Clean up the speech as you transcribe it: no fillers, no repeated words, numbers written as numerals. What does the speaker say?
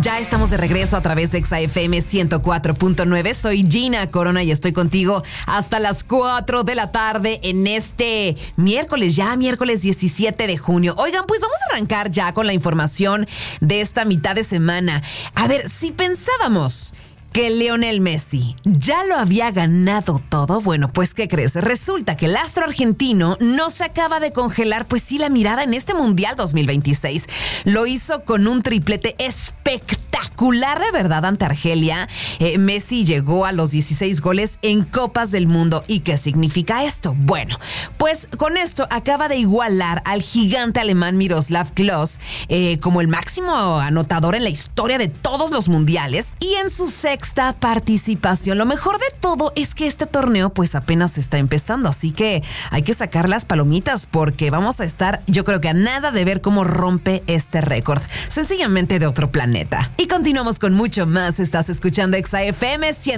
Ya estamos de regreso a través de Exa FM 104.9. Soy Gina Corona y estoy contigo hasta las 4 de la tarde en este miércoles 17 de junio. Oigan, pues vamos a arrancar ya con la información de esta mitad de semana. A ver, si pensábamos que Lionel Messi ya lo había ganado todo, bueno, pues ¿qué crees? Resulta que el astro argentino no se acaba de congelar, pues sí, la mirada en este Mundial 2026. Lo hizo con un triplete espectacular de verdad ante Argelia. Messi llegó a los 16 goles en Copas del Mundo. ¿Y qué significa esto? Bueno, pues con esto acaba de igualar al gigante alemán Miroslav Klose como el máximo anotador en la historia de todos los mundiales y en su sexta participación. Lo mejor de todo es que este torneo pues apenas está empezando, así que hay que sacar las palomitas porque vamos a estar, yo creo que a nada de ver cómo rompe este récord, sencillamente de otro planeta. Y continuamos con mucho más. Estás escuchando Exa FM 100.